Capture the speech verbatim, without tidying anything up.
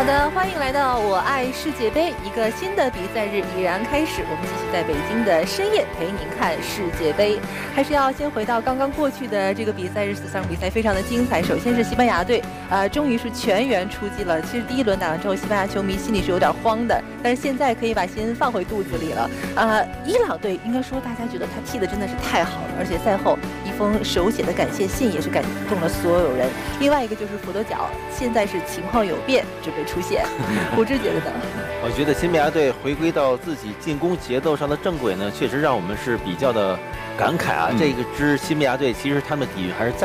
的，欢迎来到我爱世界杯，一个新的比赛日已然开始，我们继续在北京的深夜陪您看世界杯。还是要先回到刚刚过去的这个比赛日，四场比赛非常的精彩。首先是西班牙队，呃，终于是全员出击了。其实第一轮打完之后，西班牙球迷心里是有点慌的，但是现在可以把心放回肚子里了。呃，伊朗队应该说大家觉得他踢的真的是太好了，而且赛后一封手写的感谢信也是感动了所有人。另外一个就是佛得角，现在是情况有变，准备出现。胡志觉得呢？ 我觉得西班牙队回归到自己进攻节奏上的正轨呢，确实让我们是比较的感慨啊。嗯、这个支西班牙队其实他们底蕴还是在。